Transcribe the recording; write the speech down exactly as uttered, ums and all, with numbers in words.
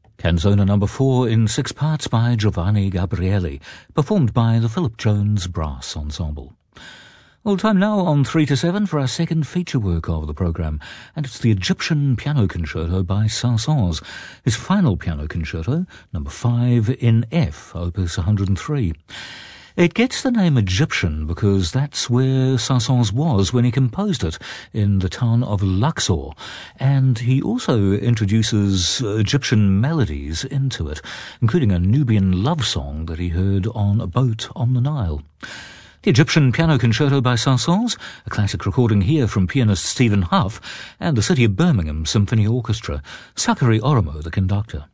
Canzona number four in six parts by Giovanni Gabrieli, performed by the Philip Jones Brass Ensemble. Well, time now on three to seven for our second feature work of the programme, and it's the Egyptian Piano Concerto by Saint-Saëns, his final piano concerto, number five in F, opus one hundred three. It gets the name Egyptian because that's where Saint-Saëns was when he composed it, in the town of Luxor, and he also introduces Egyptian melodies into it, including a Nubian love song that he heard on a boat on the Nile. The Egyptian Piano Concerto by Saint-Saëns, a classic recording here from pianist Stephen Huff and the City of Birmingham Symphony Orchestra, Sakari Oromo the conductor.